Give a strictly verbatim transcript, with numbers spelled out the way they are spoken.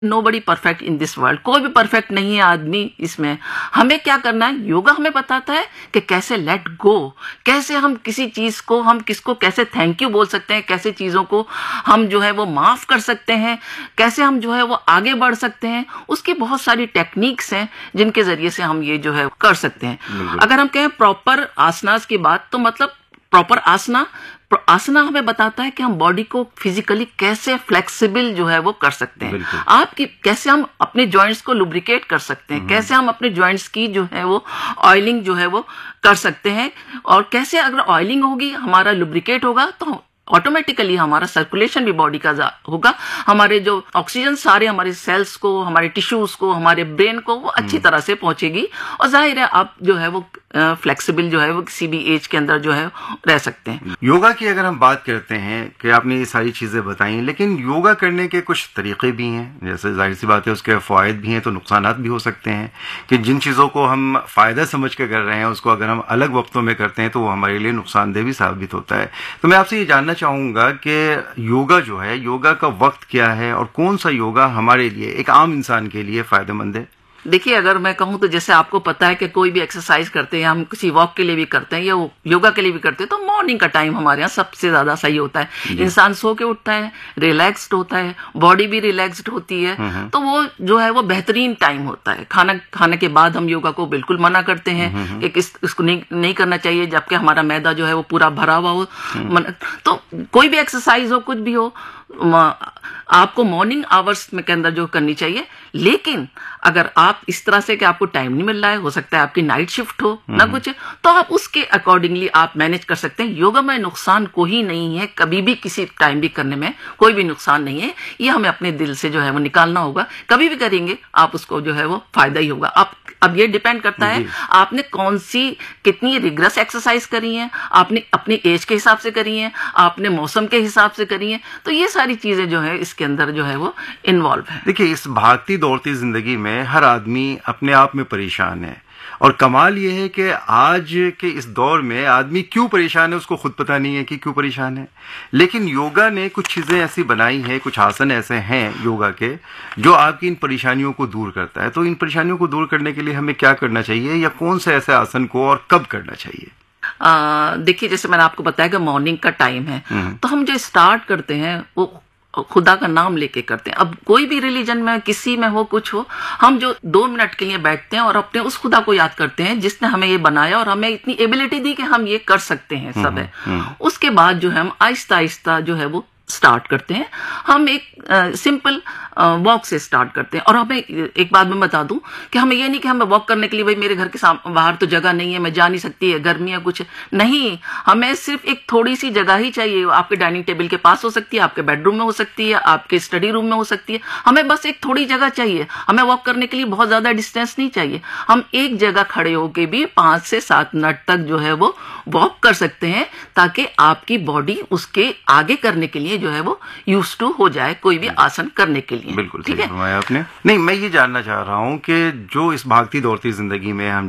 Nobody perfect in this world, कोई भी perfect नहीं है आदमी इसमें। हमें क्या करना है, योगा हमें बताता है कि कैसे लेट गो, कैसे हम किसी चीज को, हम किसको कैसे थैंक यू बोल सकते हैं, कैसे चीजों को हम जो है वो माफ कर सकते हैं, कैसे हम जो है वो आगे बढ़ सकते हैं। उसकी बहुत सारी टेक्निक्स हैं जिनके जरिए से हम ये जो है कर सकते हैं। अगर हम कहें प्रॉपर आसनास की बात, तो मतलब प्रॉपर आसना आसना हमें बताता है कि हम बॉडी को फिजिकली कैसे फ्लेक्सिबल जो है वो कर सकते हैं। आपकी कैसे हम अपने जॉइंट्स को लुब्रिकेट कर सकते हैं, कैसे हम अपने जॉइंट्स की जो है वो ऑयलिंग जो है वो कर सकते हैं, और कैसे अगर ऑयलिंग होगी, हमारा लुब्रिकेट होगा, तो ऑटोमेटिकली हमारा सर्कुलेशन भी बॉडी का होगा, हमारे जो ऑक्सीजन सारे हमारे सेल्स को, हमारे टिश्यूज को, हमारे ब्रेन को वो अच्छी तरह से पहुंचेगी, और जाहिर है आप जो है वो फ्लेक्सिबल जो है वो किसी भी एज के अंदर जो है रह सकते हैं। योगा की अगर हम बात करते हैं कि आपने ये सारी चीजें बताई, लेकिन योगा करने के कुछ तरीके भी हैं, जैसे जाहिर सी बात है उसके फायदे भी हैं तो नुकसानात भी हो सकते हैं, कि जिन चीजों को हम फायदा समझ के कर रहे हैं उसको अगर हम अलग वक्तों में करते हैं तो वो हमारे लिए नुकसानदेह भी साबित होता है। तो मैं आपसे ये जानना चाहूंगा कि योगा जो है, योगा का वक्त क्या है और कौन सा योगा हमारे लिए, एक आम इंसान के लिए फायदेमंद है? देखिए, अगर मैं कहूं तो जैसे आपको पता है कि कोई भी एक्सरसाइज करते हैं, हम किसी वॉक के लिए भी करते हैं या योगा के लिए भी करते हैं, तो मॉर्निंग का टाइम हमारे यहाँ सबसे ज्यादा सही होता है। इंसान सो के उठता है, रिलैक्स्ड होता है, बॉडी भी रिलैक्स्ड होती है, तो वो जो है वो बेहतरीन टाइम होता है। खाना खाने के बाद हम योगा को बिल्कुल मना करते हैं कि इस, इसको नहीं, नहीं करना चाहिए जबकि हमारा मैदा जो है वो पूरा भरा हुआ हो। तो कोई भी एक्सरसाइज हो, कुछ भी हो, आपको मॉर्निंग आवर्स में के अंदर जो करनी चाहिए। लेकिन अगर आप इस तरह से कि आपको टाइम नहीं मिल रहा है, हो सकता है आपकी नाइट शिफ्ट हो ना कुछ, तो आप उसके अकॉर्डिंगली आप मैनेज कर सकते हैं। योगा में नुकसान कोई नहीं है, कभी भी किसी टाइम भी करने में कोई भी नुकसान नहीं है। ये हमें अपने दिल से जो है वो निकालना होगा। कभी भी करेंगे आप उसको जो है वो फायदा ही होगा। आप अब ये डिपेंड करता है आपने कौन सी कितनी रिग्रेस एक्सरसाइज करी है, आपने अपनी एज के हिसाब से करी है, आपने मौसम के हिसाब से करी है, तो ये सारी चीजें जो है इसके अंदर जो है वो इन्वॉल्व है। देखिए, इस भागती दौड़ती जिंदगी में हर आदमी अपने आप में परेशान है, और कमाल ये है कि आज के इस दौर में आदमी क्यों परेशान है उसको खुद पता नहीं है कि क्यों परेशान है। लेकिन योगा ने कुछ चीजें ऐसी बनाई हैं, कुछ आसन ऐसे हैं योगा के जो आपकी इन परेशानियों को दूर करता है। तो इन परेशानियों को दूर करने के लिए हमें क्या करना चाहिए, या कौन से ऐसे आसन को और कब करना चाहिए? देखिए, जैसे मैंने आपको बताया कि मॉर्निंग का टाइम है, तो हम जो स्टार्ट करते हैं वो खुदा का नाम लेके करते हैं। अब कोई भी रिलीजन में, किसी में हो, कुछ हो, हम जो दो मिनट के लिए बैठते हैं और अपने उस खुदा को याद करते हैं जिसने हमें ये बनाया और हमें इतनी एबिलिटी दी कि हम ये कर सकते हैं, सब है। उसके बाद जो है हम आहिस्ता आहिस्ता जो है वो स्टार्ट करते हैं। हम एक सिंपल वॉक से स्टार्ट करते हैं। और हमें एक बात मैं बता दूं कि हमें ये नहीं कि हमें वॉक करने के लिए भाई मेरे घर के बाहर तो जगह नहीं है, मैं जा नहीं सकती है, गर्मी है, कुछ नहीं। हमें सिर्फ एक थोड़ी सी जगह ही चाहिए। आपके डाइनिंग टेबल के पास हो सकती है, आपके बेडरूम में हो सकती है, आपके स्टडी रूम में हो सकती है। हमें बस एक थोड़ी जगह चाहिए। हमें वॉक करने के लिए बहुत ज्यादा डिस्टेंस नहीं चाहिए। हम एक जगह खड़े होके भी पांच से सात मिनट तक जो है वो वॉक कर सकते हैं, ताकि आपकी बॉडी उसके आगे करने के लिए जो है वो यूज टू हो जाए, कोई भी आसन करने के लिए। बिल्कुल ठीक है आपने। नहीं, मैं ये जानना चाह रहा हूं कि जो इस भागती दौड़ती जिंदगी में हम